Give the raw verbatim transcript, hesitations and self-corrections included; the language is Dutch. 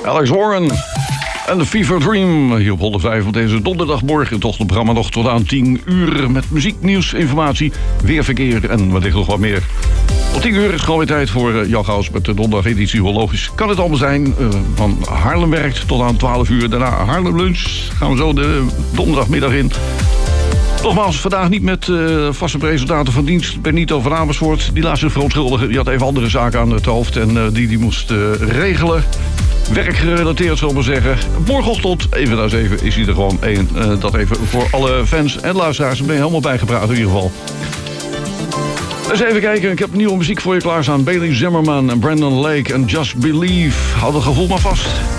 Alex Warren en de Fever Dream. Hier op honderd vijf op deze donderdagmorgen. Toch het programma nog tot aan tien uur. Met muziek, nieuws, informatie, weerverkeer en wellicht nog wat meer. Op tien uur is gewoon weer tijd voor uh, Jan Gauws met de donderdageditie. Hoe logisch kan het allemaal zijn? Uh, van Haarlem werkt tot aan twaalf uur. Daarna Haarlem lunch. Gaan we zo de donderdagmiddag in. Nogmaals, vandaag niet met uh, vaste presentator van dienst Benito van Amersfoort. Die laatste verontschuldigen. Die had even andere zaken aan het hoofd en uh, die die moest uh, regelen. Werkgerelateerd, zullen we maar zeggen. Morgenochtend, even na zeven, is hij er gewoon één. Uh, dat even voor alle fans en luisteraars. Ben je helemaal bijgepraat in ieder geval. Eens even kijken, ik heb nieuwe muziek voor je klaarstaan. Bailey Zimmerman en Brandon Lake en Just Believe. Houd het gevoel maar vast.